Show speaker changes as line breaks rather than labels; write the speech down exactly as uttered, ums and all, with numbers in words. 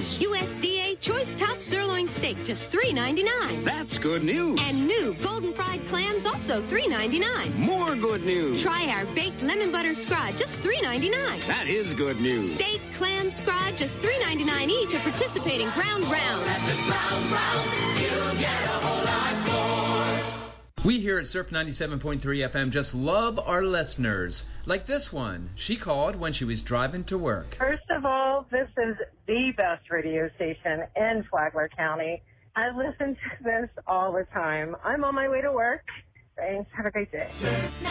news.
U S D A Choice Top Sirloin Steak, just three ninety-nine.
That's good news.
And new golden fried clams, also three ninety-nine.
More good news.
Try our baked lemon butter scrod, just three ninety-nine.
That is good news.
Steak, clam, scrod, just three ninety-nine each at participating Ground Round.
At the Ground Round, you get a whole lot more.
We here at Surf ninety-seven point three F M just love our listeners. Like this one. She called when she was driving to work.
First of all, this is the best radio station in Flagler County. I listen to this all the time. I'm on my way to work. Thanks. Have a great day.